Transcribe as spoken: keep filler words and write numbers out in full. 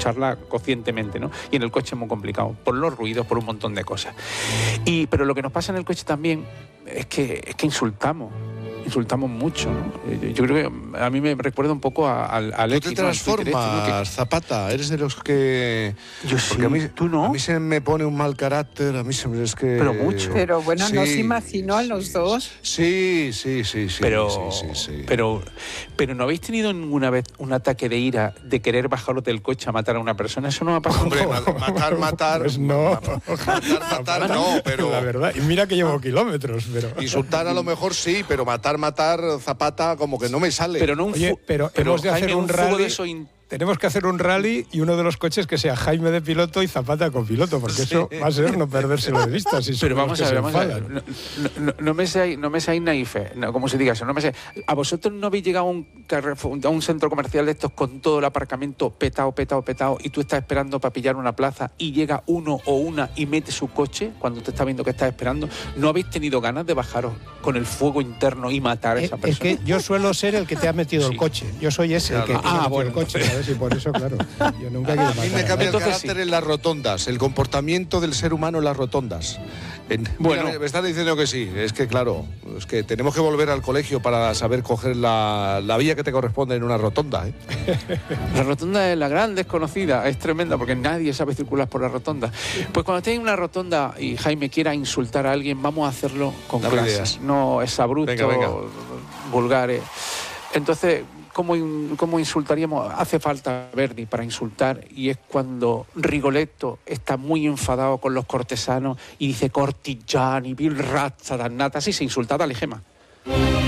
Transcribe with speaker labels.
Speaker 1: escucharla conscientemente, ¿no? Y en el coche es muy complicado, por los ruidos, por un montón de cosas. Y, pero lo que nos pasa en el coche también es que, es que insultamos. Insultamos mucho, ¿no? Yo, yo creo que a mí me recuerda un poco a, al, al
Speaker 2: Tú te transformas, este, ¿no? que... Zapata, eres de los que...
Speaker 1: Yo sí, a mí,
Speaker 2: ¿tú no? A mí se me pone un mal carácter, a mí se me es que...
Speaker 1: Pero mucho.
Speaker 3: Pero bueno,
Speaker 2: sí,
Speaker 3: nos imaginó a los dos.
Speaker 2: Sí, sí, sí, sí.
Speaker 1: Pero,
Speaker 2: sí, sí, sí.
Speaker 1: pero, pero ¿no habéis tenido ninguna vez un ataque de ira de querer bajaros del coche a matar a una persona? Eso no me ha pasado.
Speaker 2: Hombre, matar, matar...
Speaker 4: Pues no.
Speaker 2: Matar, matar no, pero...
Speaker 4: La verdad, y mira que llevo kilómetros, pero...
Speaker 2: Insultar a lo mejor sí, pero matar, matar, Zapata, como que no me sale.
Speaker 1: Pero no un
Speaker 4: Oye, pero,
Speaker 1: pero
Speaker 4: hemos de
Speaker 1: Jaime,
Speaker 4: hacer un,
Speaker 1: un
Speaker 4: rally.
Speaker 1: de eso in...
Speaker 4: Tenemos que hacer un rally y uno de los coches que sea Jaime de piloto y Zapata con piloto, porque eso va a ser no perdérselo de vista. Si
Speaker 1: pero vamos a ver, vamos a ver. No, no, no me seáis, no me seáis naifes, no, como se diga eso, no me seáis. ¿A vosotros no habéis llegado a un, a un centro comercial de estos con todo el aparcamiento petado, petado, petado, y tú estás esperando para pillar una plaza y llega uno o una y mete su coche cuando te está viendo que estás esperando? ¿No habéis tenido ganas de bajaros con el fuego interno y matar a esa persona?
Speaker 4: Es que yo suelo ser el que te ha metido
Speaker 1: sí.
Speaker 4: el coche. Yo soy ese
Speaker 2: Claro.
Speaker 4: el que te
Speaker 1: Ah,
Speaker 4: ha metido
Speaker 1: bueno,
Speaker 4: el coche, ¿sabes? Y por eso, claro, yo nunca quiero
Speaker 2: A
Speaker 4: matar.
Speaker 2: mí me cambia el
Speaker 1: Entonces,
Speaker 2: carácter
Speaker 1: sí.
Speaker 2: en las rotondas, el comportamiento del ser humano en las rotondas. En,
Speaker 1: Bueno.
Speaker 2: mira, me están diciendo que sí, es que claro, es que tenemos que volver al colegio para saber coger la, la vía que te corresponde en una rotonda, ¿eh?
Speaker 1: La rotonda es la gran desconocida, es tremenda porque nadie sabe circular por la rotonda. Pues cuando estéis en una rotonda y Jaime quiera insultar a alguien, vamos a hacerlo con
Speaker 2: Dame
Speaker 1: clase,
Speaker 2: ideas.
Speaker 1: no exabrupto,
Speaker 2: Venga, venga.
Speaker 1: vulgares. Entonces, ¿cómo, ¿cómo insultaríamos? Hace falta Verdi para insultar, y es cuando Rigoletto está muy enfadado con los cortesanos y dice cortigiani, vil razza dannata, así se insulta, dale, Gema.